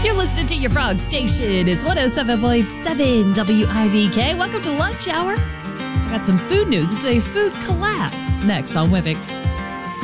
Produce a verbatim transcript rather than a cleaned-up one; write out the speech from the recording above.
You're listening to your Frog Station. It's one oh seven point seven W I V K. Welcome to Lunch Hour. I got some food news. It's a food collab next on Wivik.